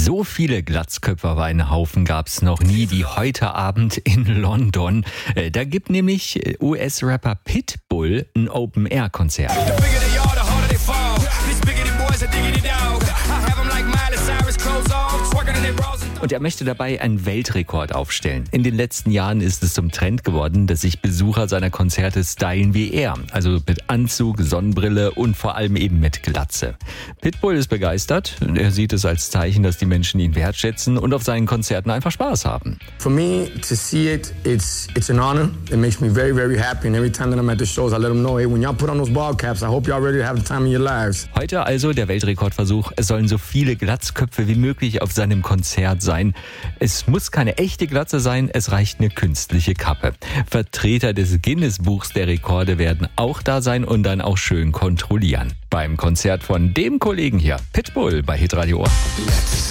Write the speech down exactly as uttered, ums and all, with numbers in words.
So viele Glatzköpfe auf einen Haufen gab es noch nie wie heute Abend in London. Da gibt nämlich U S-Rapper Pitbull ein Open-Air-Konzert. Und er möchte dabei einen Weltrekord aufstellen. In den letzten Jahren ist es zum Trend geworden, dass sich Besucher seiner Konzerte stylen wie er. Also mit Anzug, Sonnenbrille und vor allem eben mit Glatze. Pitbull ist begeistert. Er sieht es als Zeichen, dass die Menschen ihn wertschätzen und auf seinen Konzerten einfach Spaß haben. For me to see it, it's it's an honor. It makes me very, very happy. And every time that I'm at the shows, I let them know, hey, when y'all put on those ball caps, I hope y'all ready to have the time of your lives. Heute also der Weltrekordversuch. Es sollen so viele Glatzköpfe wie möglich auf seinem Konzert sein. Es muss keine echte Glatze sein, es reicht eine künstliche Kappe. Vertreter des Guinness-Buchs der Rekorde werden auch da sein und dann auch schön kontrollieren. Beim Konzert von dem Kollegen hier, Pitbull bei Hitradio Ohr.